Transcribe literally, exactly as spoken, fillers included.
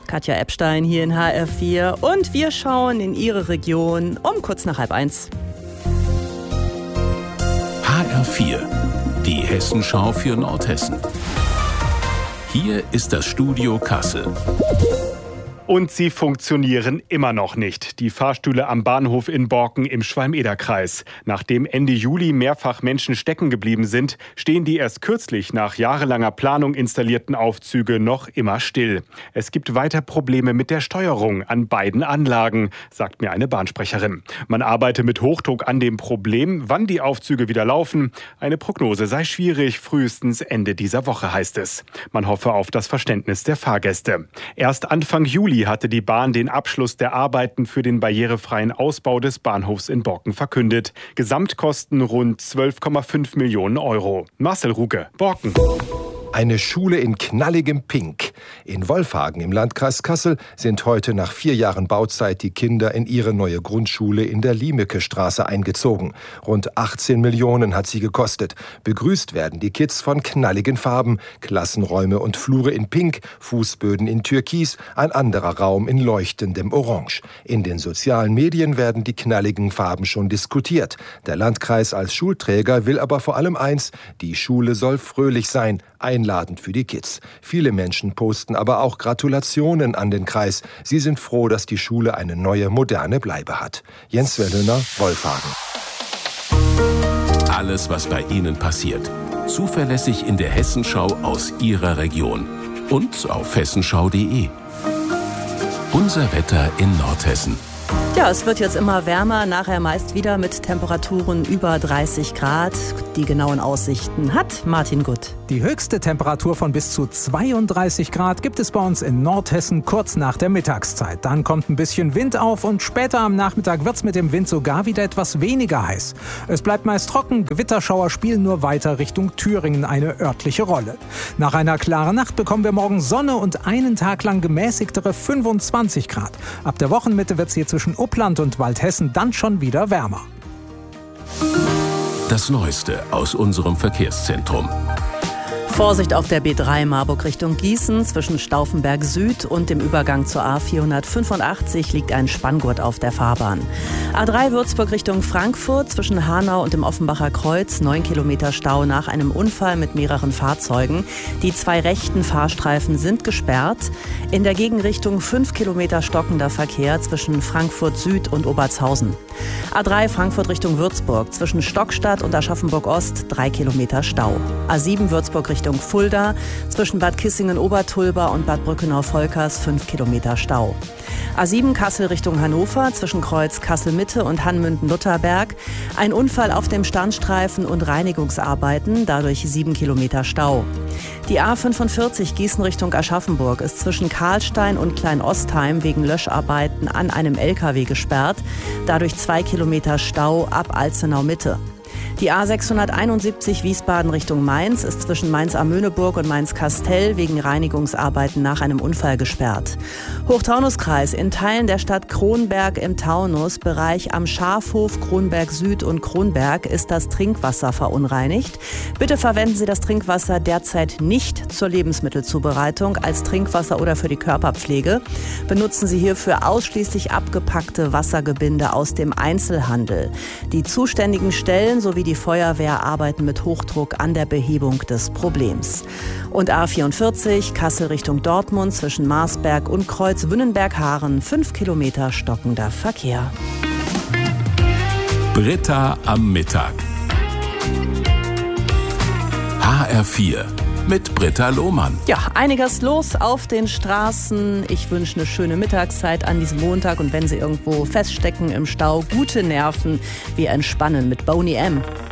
Katja Epstein hier in H R vier und wir schauen in Ihre Region um kurz nach halb eins. H R vier, die Hessenschau für Nordhessen. Hier ist das Studio Kassel. Und sie funktionieren immer noch nicht. Die Fahrstühle am Bahnhof in Borken im Schwalm-Eder-Kreis. Nachdem Ende Juli mehrfach Menschen stecken geblieben sind, stehen die erst kürzlich nach jahrelanger Planung installierten Aufzüge noch immer still. Es gibt weiter Probleme mit der Steuerung an beiden Anlagen, sagt mir eine Bahnsprecherin. Man arbeite mit Hochdruck an dem Problem, wann die Aufzüge wieder laufen. Eine Prognose sei schwierig, frühestens Ende dieser Woche heißt es. Man hoffe auf das Verständnis der Fahrgäste. Erst Anfang Juli hatte die Bahn den Abschluss der Arbeiten für den barrierefreien Ausbau des Bahnhofs in Borken verkündet. Gesamtkosten rund zwölf Komma fünf Millionen Euro. Marcel Ruge, Borken. Eine Schule in knalligem Pink. In Wolfhagen im Landkreis Kassel sind heute nach vier Jahren Bauzeit die Kinder in ihre neue Grundschule in der Liemecke-Straße eingezogen. Rund achtzehn Millionen hat sie gekostet. Begrüßt werden die Kids von knalligen Farben, Klassenräume und Flure in Pink, Fußböden in Türkis, ein anderer Raum in leuchtendem Orange. In den sozialen Medien werden die knalligen Farben schon diskutiert. Der Landkreis als Schulträger will aber vor allem eins: die Schule soll fröhlich sein, einladend für die Kids. Viele Menschen posten aber auch Gratulationen an den Kreis. Sie sind froh, dass die Schule eine neue, moderne Bleibe hat. Jens Wellhöhner, Wolfhagen. Alles, was bei Ihnen passiert. Zuverlässig in der Hessenschau aus Ihrer Region. Und auf hessenschau punkt de. Unser Wetter in Nordhessen. Ja, es wird jetzt immer wärmer, nachher meist wieder mit Temperaturen über dreißig Grad. Die genauen Aussichten hat Martin Gutt. Die höchste Temperatur von bis zu zweiunddreißig Grad gibt es bei uns in Nordhessen kurz nach der Mittagszeit. Dann kommt ein bisschen Wind auf und später am Nachmittag wird es mit dem Wind sogar wieder etwas weniger heiß. Es bleibt meist trocken, Gewitterschauer spielen nur weiter Richtung Thüringen eine örtliche Rolle. Nach einer klaren Nacht bekommen wir morgen Sonne und einen Tag lang gemäßigtere fünfundzwanzig Grad. Ab der Wochenmitte wird es hier zwischen Uppland und Waldhessen dann schon wieder wärmer. Das Neueste aus unserem Verkehrszentrum. Vorsicht auf der B drei Marburg Richtung Gießen. Zwischen Stauffenberg Süd und dem Übergang zur A vierhundertfünfundachtzig liegt ein Spanngurt auf der Fahrbahn. A drei Würzburg Richtung Frankfurt. Zwischen Hanau und dem Offenbacher Kreuz neun Kilometer Stau nach einem Unfall mit mehreren Fahrzeugen. Die zwei rechten Fahrstreifen sind gesperrt. In der Gegenrichtung fünf Kilometer stockender Verkehr zwischen Frankfurt Süd und Obertshausen. A drei Frankfurt Richtung Würzburg. Zwischen Stockstadt und Aschaffenburg Ost drei Kilometer Stau. A sieben Würzburg Richtung Fulda, zwischen Bad Kissingen-Obertulba und Bad Brückenau-Volkers fünf Kilometer Stau. A sieben Kassel Richtung Hannover, zwischen Kreuz Kassel-Mitte und Hanmünden-Lutherberg. Ein Unfall auf dem Standstreifen und Reinigungsarbeiten, dadurch sieben Kilometer Stau. Die A fünfundvierzig Gießen Richtung Aschaffenburg ist zwischen Karlstein und Kleinostheim wegen Löscharbeiten an einem L K W gesperrt, dadurch zwei Kilometer Stau ab Alzenau-Mitte. Die A sechshunderteinundsiebzig Wiesbaden Richtung Mainz ist zwischen Mainz-Amöneburg und Mainz-Kastell wegen Reinigungsarbeiten nach einem Unfall gesperrt. Hochtaunuskreis in Teilen der Stadt Kronberg im Taunus, Bereich am Schafhof, Kronberg Süd und Kronberg, ist das Trinkwasser verunreinigt. Bitte verwenden Sie das Trinkwasser derzeit nicht zur Lebensmittelzubereitung, als Trinkwasser oder für die Körperpflege. Benutzen Sie hierfür ausschließlich abgepackte Wassergebinde aus dem Einzelhandel. Die zuständigen Stellen sowie die Feuerwehr arbeiten mit Hochdruck an der Behebung des Problems. Und A vierundvierzig Kassel Richtung Dortmund zwischen Marsberg und Kreuz-Wünnenberg-Haaren fünf Kilometer stockender Verkehr. Britta am Mittag. H R vier mit Britta Lohmann. Ja, einiges los auf den Straßen. Ich wünsche eine schöne Mittagszeit an diesem Montag und wenn Sie irgendwo feststecken im Stau, gute Nerven. Wir entspannen mit Boney M.